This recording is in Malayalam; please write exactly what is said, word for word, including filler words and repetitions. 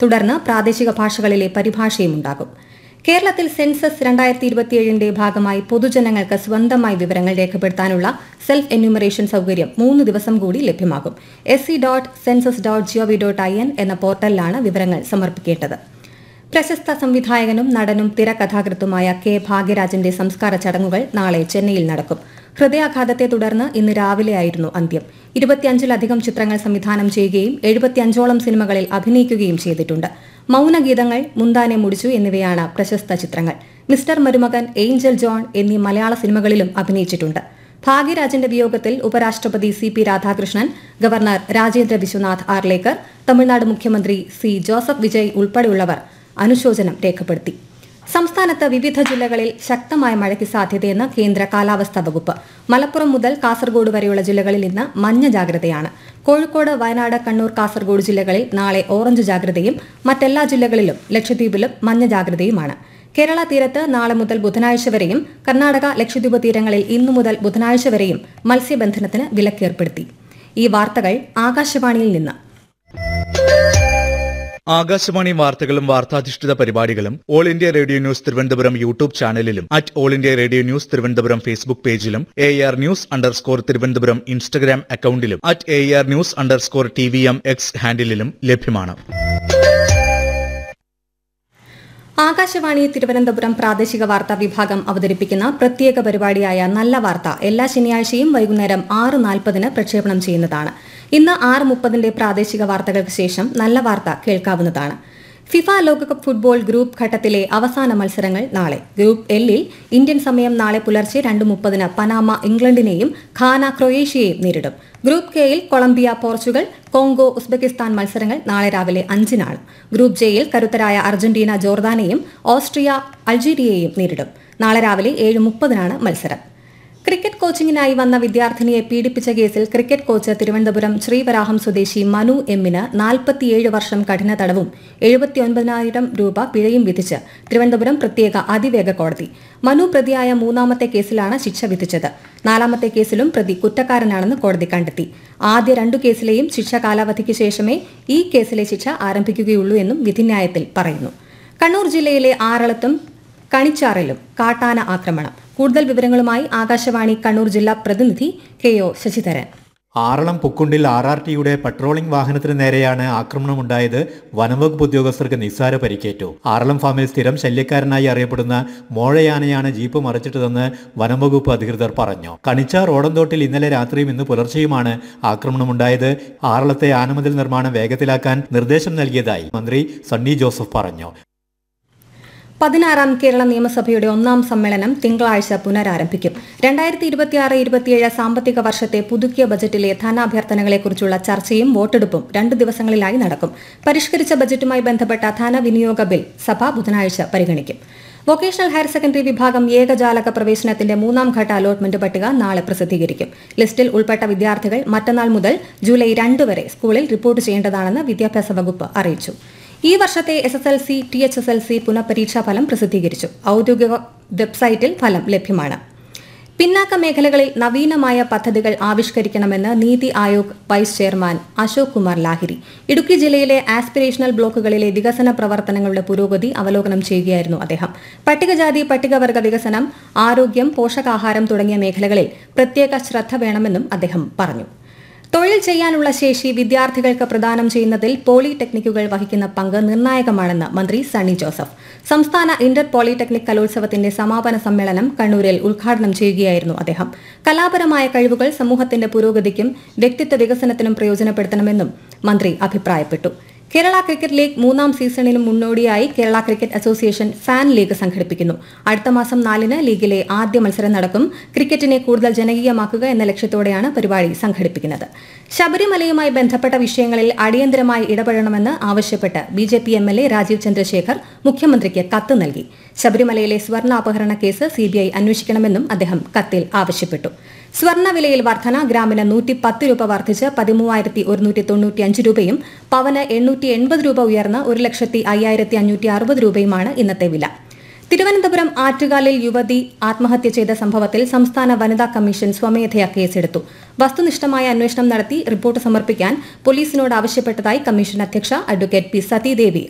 തുടർന്ന് പ്രാദേശിക ഭാഷകളിലെ പരിഭാഷയും ഉണ്ടാകും. കേരളത്തിൽ സെൻസസ് രണ്ടായിരത്തി ഇരുപത്തിയേഴിന്റെ ഭാഗമായി പൊതുജനങ്ങൾക്ക് സ്വന്തമായി വിവരങ്ങൾ രേഖപ്പെടുത്താനുള്ള സെൽഫ് എന്യൂമറേഷൻ സൌകര്യം മൂന്ന് ദിവസം കൂടി ലഭ്യമാകും. S C dot census dot G O V dot I N എന്ന പോർട്ടലിലാണ് വിവരങ്ങൾ സമർപ്പിക്കേണ്ടത്. പ്രശസ്ത സംവിധായകനും നടനും തിരക്കഥാകൃത്തുമായ കെ ഭാഗ്യരാജന്റെ സംസ്കാര ചടങ്ങുകൾ നാളെ ചെന്നൈയിൽ നടക്കും. ഹൃദയാഘാതത്തെ തുടർന്ന് ഇന്ന് രാവിലെയായിരുന്നു അന്ത്യം. ഇരുപത്തിയഞ്ചിലധികം ചിത്രങ്ങൾ സംവിധാനം ചെയ്യുകയും എഴുപത്തിയഞ്ചോളം സിനിമകളിൽ അഭിനയിക്കുകയും ചെയ്തിട്ടുണ്ട്. മൌനഗീതങ്ങൾ, മുന്താനെ മുടിച്ചു എന്നിവയാണ് പ്രശസ്ത ചിത്രങ്ങൾ. മിസ്റ്റർ മരുമകൻ, ഏഞ്ചൽ ജോൺ എന്നീ മലയാള സിനിമകളിലും അഭിനയിച്ചിട്ടുണ്ട്. ഭാഗ്യരാജന്റെ വിയോഗത്തിൽ ഉപരാഷ്ട്രപതി C P Radhakrishnan, governor Rajendra Vishwanath Arlekar, Tamil Nadu മുഖ്യമന്ത്രി സി ജോസഫ് വിജയ് ഉൾപ്പെടെയുള്ളവർ അനുശോചനം രേഖപ്പെടുത്തി. സംസ്ഥാനത്ത് വിവിധ ജില്ലകളിൽ ശക്തമായ മഴയ്ക്ക് സാധ്യതയെന്ന് കേന്ദ്ര കാലാവസ്ഥാ വകുപ്പ്. മലപ്പുറം മുതൽ കാസർഗോഡ് വരെയുള്ള ജില്ലകളിൽ ഇന്ന് മഞ്ഞ ജാഗ്രതയാണ്. കോഴിക്കോട്, വയനാട്, കണ്ണൂർ, കാസർഗോഡ് ജില്ലകളിൽ നാളെ ഓറഞ്ച് ജാഗ്രതയും മറ്റെല്ലാ ജില്ലകളിലും ലക്ഷദ്വീപിലും മഞ്ഞ ജാഗ്രതയുമാണ്. കേരള തീരത്ത് നാളെ മുതൽ ബുധനാഴ്ച വരെയും കർണാടക, ലക്ഷദ്വീപ് തീരങ്ങളിൽ ഇന്നു മുതൽ ബുധനാഴ്ച വരെയും മത്സ്യബന്ധനത്തിന് വിലക്കേർപ്പെടുത്തി. ഈ വാർത്തകൾ ആകാശവാണിയിൽ നിന്ന്. ആകാശവാണി വാർത്തകളും വാർത്താധിഷ്ഠിത പരിപാടികളും all India radio news Thiruvananthapuram YouTube ചാനലിലും at all India radio news Thiruvananthapuram Facebook പേജിലും A R news underscore Thiruvananthapuram Instagram അക്കൌണ്ടിലും at A R news underscore T V M X ഹാൻഡിലും ലഭ്യമാണ്. ആകാശവാണി തിരുവനന്തപുരം പ്രാദേശിക വാർത്താ വിഭാഗം അവതരിപ്പിക്കുന്ന പ്രത്യേക പരിപാടിയായ നല്ല വാർത്ത എല്ലാ ശനിയാഴ്ചയും വൈകുന്നേരം ആറ് നാൽപ്പതിന് പ്രക്ഷേപണം ചെയ്യുന്നതാണ്. ഇന്ന് ആറ് മുപ്പതിന്റെ പ്രാദേശിക വാർത്തകൾക്ക് ശേഷം നല്ല വാർത്ത കേൾക്കാവുന്നതാണ്. ഫിഫ ലോകകപ്പ് ഫുട്ബോൾ ഗ്രൂപ്പ് ഘട്ടത്തിലെ അവസാന മത്സരങ്ങൾ നാളെ. ഗ്രൂപ്പ് എല്ലിൽ ഇന്ത്യൻ സമയം നാളെ പുലർച്ചെ രണ്ട് മുപ്പതിന് പനാമ ഇംഗ്ലണ്ടിനെയും ഘാന ക്രൊയേഷ്യയെയും നേരിടും. ഗ്രൂപ്പ് കെയിൽ കൊളംബിയ പോർച്ചുഗൽ, കോങ്കോ ഉസ്ബെക്കിസ്ഥാൻ മത്സരങ്ങൾ നാളെ രാവിലെ അഞ്ചിനാണ്. ഗ്രൂപ്പ് ജെയിൽ കരുത്തരായ അർജന്റീന ജോർദാനെയും ഓസ്ട്രിയ അൾജീരിയയെയും നേരിടും. നാളെ രാവിലെ ഏഴ് മുപ്പതിനാണ് മത്സരം. ക്രിക്കറ്റ് കോച്ചിങ്ങിനായി വന്ന വിദ്യാർത്ഥിനിയെ പീഡിപ്പിച്ച കേസിൽ ക്രിക്കറ്റ് കോച്ച് തിരുവനന്തപുരം ശ്രീവരാഹം സ്വദേശി മനു എമ്മിന് നാൽപ്പത്തിയേഴ് വർഷം കഠിന തടവും എഴുപത്തിയൊൻപതിനായിരം രൂപ പിഴയും വിധിച്ച് തിരുവനന്തപുരം പ്രത്യേക അതിവേഗ കോടതി. മനു പ്രതിയായ മൂന്നാമത്തെ കേസിലാണ് ശിക്ഷ വിധിച്ചത്. നാലാമത്തെ കേസിലും പ്രതി കുറ്റക്കാരനാണെന്ന് കോടതി കണ്ടെത്തി. ആദ്യ രണ്ടു കേസിലെയും ശിക്ഷ കാലാവധിക്ക് ശേഷമേ ഈ കേസിലെ ശിക്ഷ ആരംഭിക്കുകയുള്ളൂ എന്നും വിധിന്യായത്തിൽ പറയുന്നു. കണ്ണൂർ ജില്ലയിലെ ആറളത്തും കണിച്ചാറിലും കാട്ടാന ആക്രമണം. കൂടുതൽ വിവരങ്ങളുമായി ആകാശവാണി കണ്ണൂർ ജില്ലാ പ്രതിനിധി K O Sasidharan. Aralam പുക്കുണ്ടിൽ R R ടിയുടെ പട്രോളിംഗ് വാഹനത്തിന് നേരെയാണ് ആക്രമണമുണ്ടായത്. വനംവകുപ്പ് ഉദ്യോഗസ്ഥർക്ക് നിസ്സാര പരിക്കേറ്റു. ആറളം ഫാമിൽ സ്ഥിരം ശല്യക്കാരനായി അറിയപ്പെടുന്ന മോഴയാനയാണ് ജീപ്പ് മറിച്ചിട്ടതെന്ന് വനംവകുപ്പ് അധികൃതർ പറഞ്ഞു. കണിച്ചാർ ഓടന്തോട്ടിൽ ഇന്നലെ രാത്രിയും ഇന്ന് പുലർച്ചെയുമാണ് ആക്രമണമുണ്ടായത്. ആറളത്തെ ആനമതിൽ നിർമ്മാണം വേഗത്തിലാക്കാൻ നിർദ്ദേശം നൽകിയതായി മന്ത്രി സണ്ണി ജോസഫ് പറഞ്ഞു. പതിനാറാം കേരള നിയമസഭയുടെ ഒന്നാം സമ്മേളനം തിങ്കളാഴ്ച പുനരാരംഭിക്കും. രണ്ടായിരത്തി ഇരുപത്തിയാറ് ഇരുപത്തിയേഴ് സാമ്പത്തിക വർഷത്തെ പുതുക്കിയ ബജറ്റിലെ ധനാഭ്യർത്ഥനകളെക്കുറിച്ചുള്ള ചർച്ചയും വോട്ടെടുപ്പും രണ്ട് ദിവസങ്ങളിലായി നടക്കും. പരിഷ്കരിച്ച ബജറ്റുമായി ബന്ധപ്പെട്ട ധനവിനിയോഗ ബിൽ സഭ ബുധനാഴ്ച പരിഗണിക്കും. വൊക്കേഷണൽ ഹയർ സെക്കൻഡറി വിഭാഗം ഏകജാലക പ്രവേശനത്തിന്റെ മൂന്നാം ഘട്ട അലോട്ട്മെന്റ് പട്ടിക നാളെ പ്രസിദ്ധീകരിക്കും. ലിസ്റ്റിൽ ഉൾപ്പെട്ട വിദ്യാർത്ഥികൾ മറ്റന്നാൾ മുതൽ ജൂലൈ രണ്ട് വരെ സ്കൂളിൽ റിപ്പോർട്ട് ചെയ്യേണ്ടതാണെന്ന് വിദ്യാഭ്യാസ വകുപ്പ് അറിയിച്ചു. ഈ വർഷത്തെ S S L C, T H S L C പുനഃപരീക്ഷാ ഫലം പ്രസിദ്ധീകരിച്ചു. ഔദ്യോഗിക വെബ്സൈറ്റിൽ ഫലം ലഭ്യമാണ്. പിന്നാക്ക മേഖലകളിൽ നവീനമായ പദ്ധതികൾ ആവിഷ്കരിക്കണമെന്ന് നീതി ആയോഗ് വൈസ് ചെയർമാൻ അശോക് കുമാർ ലാഹിരി. ഇടുക്കി ജില്ലയിലെ ആസ്പിരേഷണൽ ബ്ലോക്കുകളിലെ വികസന പ്രവർത്തനങ്ങളുടെ പുരോഗതി അവലോകനം ചെയ്യുകയായിരുന്നു അദ്ദേഹം. പട്ടികജാതി പട്ടികവർഗ വികസനം, ആരോഗ്യം, പോഷകാഹാരം തുടങ്ങിയ മേഖലകളിൽ പ്രത്യേക ശ്രദ്ധ വേണമെന്നും അദ്ദേഹം പറഞ്ഞു. തൊഴിൽ ചെയ്യാനുള്ള ശേഷി വിദ്യാർത്ഥികൾക്ക് പ്രദാനം ചെയ്യുന്നതിൽ പോളിടെക്നിക്കുകൾ വഹിക്കുന്ന പങ്ക് നിർണായകമാണെന്ന് മന്ത്രി സണ്ണി ജോസഫ്. സംസ്ഥാന ഇന്റർ പോളിടെക്നിക് കലോത്സവത്തിന്റെ സമാപന സമ്മേളനം കണ്ണൂരിൽ ഉദ്ഘാടനം ചെയ്യുകയായിരുന്നു അദ്ദേഹം. കലാപരമായ കഴിവുകൾ സമൂഹത്തിന്റെ പുരോഗതിക്കും വ്യക്തിത്വ വികസനത്തിനും പ്രയോജനപ്പെടുത്തണമെന്നും മന്ത്രി അഭിപ്രായപ്പെട്ടു. കേരള ക്രിക്കറ്റ് ലീഗ് മൂന്നാം സീസണിനും മുന്നോടിയായി Kerala cricket association fan league സംഘടിപ്പിക്കുന്നു. അടുത്ത മാസം നാലിന് ലീഗിലെ ആദ്യ മത്സരം നടക്കും. ക്രിക്കറ്റിനെ കൂടുതൽ ജനകീയമാക്കുക എന്ന ലക്ഷ്യത്തോടെയാണ് പരിപാടി സംഘടിപ്പിക്കുന്നത്. ശബരിമലയുമായി ബന്ധപ്പെട്ട വിഷയങ്ങളിൽ അടിയന്തരമായി ഇടപെടണമെന്ന് ആവശ്യപ്പെട്ട് B J P M L A Rajeev Chandrasekhar മുഖ്യമന്ത്രിക്ക് കത്ത് നൽകി. ശബരിമലയിലെ സ്വർണ്ണ അപഹരണ കേസ് സി ബി ഐ അന്വേഷിക്കണമെന്നും അദ്ദേഹം കത്തിൽ ആവശ്യപ്പെട്ടു. സ്വർണ്ണവിലയിൽ വർധന. ഗ്രാമിന് നൂറ്റി പത്ത് രൂപ വർദ്ധിച്ച് പതിമൂവായിരത്തി ഒരുന്നൂറ്റി തൊണ്ണൂറ്റി അഞ്ച് രൂപയും പവന് എണ്ണൂറ്റി എൺപത് രൂപ ഉയർന്ന് ഒരു ലക്ഷത്തി അയ്യായിരത്തി അഞ്ഞൂറ്റി അറുപത് രൂപയുമാണ് ഇന്നത്തെ വില. തിരുവനന്തപുരം ആറ്റുകാലിൽ യുവതി ആത്മഹത്യ ചെയ്ത സംഭവത്തിൽ സംസ്ഥാന വനിതാ കമ്മീഷൻ സ്വമേധയാ കേസെടുത്തു. വസ്തുനിഷ്ഠമായ അന്വേഷണം നടത്തി റിപ്പോർട്ട് സമർപ്പിക്കാൻ പോലീസിനോട് ആവശ്യപ്പെട്ടതായി കമ്മീഷൻ അധ്യക്ഷ അഡ്വക്കേറ്റ് പി സതീദേവി